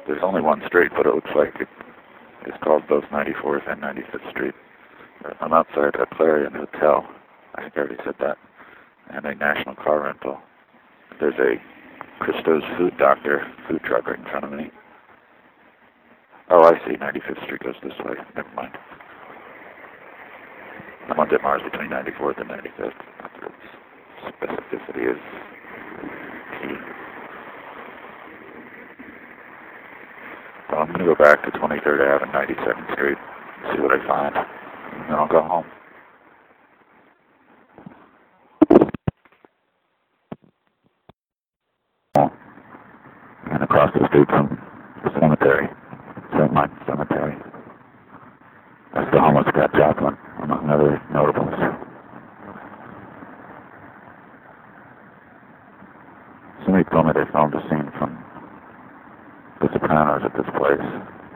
There's only one street, but it looks like it's called both 94th and 95th Street. I'm outside a Clarion Hotel. I think I already said that. And a National Car Rental. There's a Christo's Food Doctor food truck right in front of me. Oh, I see. 95th Street goes this way. Never mind. I'm on Ditmars between 94th and 95th. Specificity is key. Well, I'm going to go back to 23rd Ave and 92nd Street, see what I find, and then I'll go home. And across the street from the cemetery, St. Mike's Cemetery. That's the home of Scott Joplin, among other notables. Somebody told me they filmed a scene from The Sopranos at this place.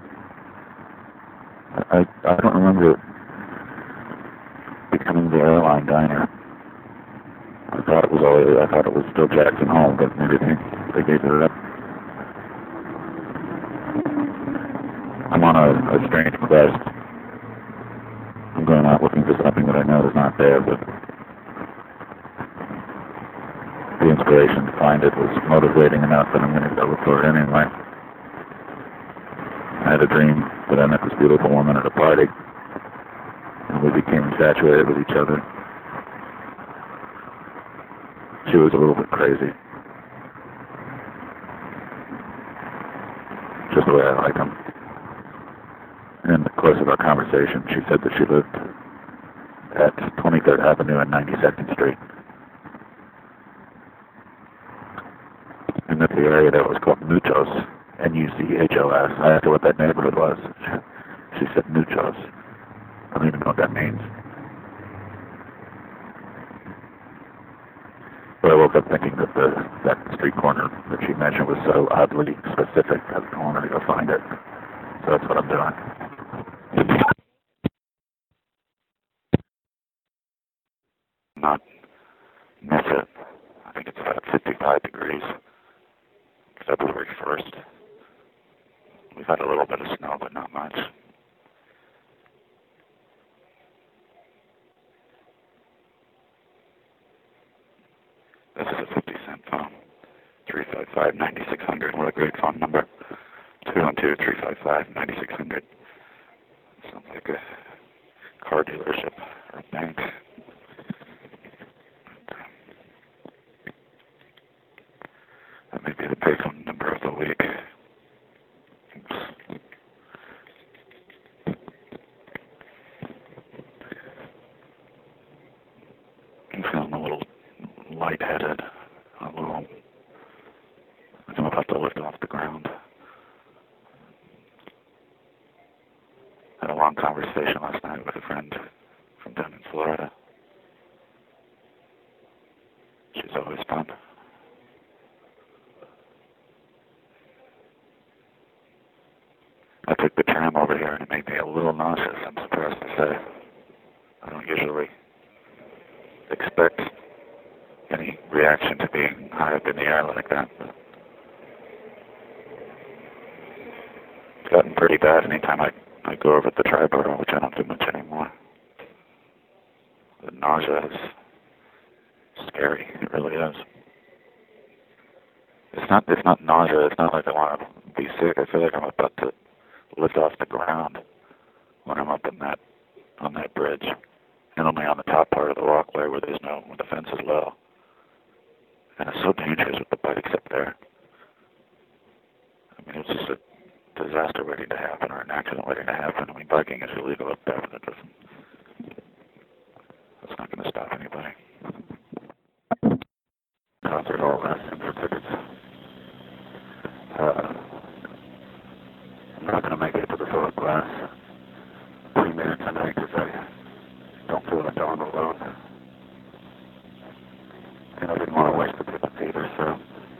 I don't remember it becoming the airline diner. I thought it was still Jackson Hole, but maybe they gave it up. I'm on a strange quest. I'm going out looking for something that I know is not there, but the inspiration to find it was motivating enough that I'm going to go look for it anyway. I had a dream that I met this beautiful woman at a party, and we became infatuated with each other. She was a little bit crazy. Just the way I like them. In the course of our conversation, she said that she lived at 23rd Avenue and 92nd Street. And that the area there was called Nuchos, N-U-C-H-O-S. I asked her what that neighborhood was. She said Nuchos. I don't even know what that means. But I woke up thinking that that street corner that she mentioned was so oddly specific, I wanted to go find it. So that's what I'm doing. Not miss it. I think it's about 55 degrees. February 1st. We've had a little bit of snow, but not much. This is a 50-cent phone. 355-9600. What a great phone number. 212-355-9600. Sounds like a car dealership or a bank. That may be the payphone number of the week. Oops. I'm feeling a little lightheaded. Like I'm about to lift off the ground. Had a long conversation last night with a friend from down in Florida. She's always fun. I took the tram over here and it made me a little nauseous, I'm surprised to say. I don't usually expect any reaction to being high up in the air like that, but it's gotten pretty bad anytime I go over to the Triborough, which I don't do much anymore. The nausea is scary, it really is. It's not nausea, it's not like I want to be sick. I feel like I'm about to lift off the ground when I'm up on that bridge, and only on the top part of the walkway where the fence is low. And it's so dangerous with the bikes up there. I mean, it's just a disaster waiting to happen, or an accident waiting to happen. I mean, biking is illegal up there, but that's not going to stop anybody. Concert all last in for tickets. I'm not going to make it to the Philip Glass premiere tonight because I don't feel like going alone. And I didn't want to waste the tickets either, so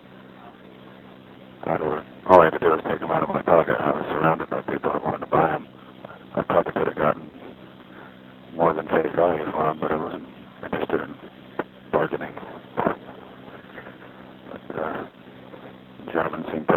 all I had to do was take them out of my pocket. I was surrounded by people that wanted to buy them. I probably could have gotten more than face value for them, but I wasn't interested in bargaining.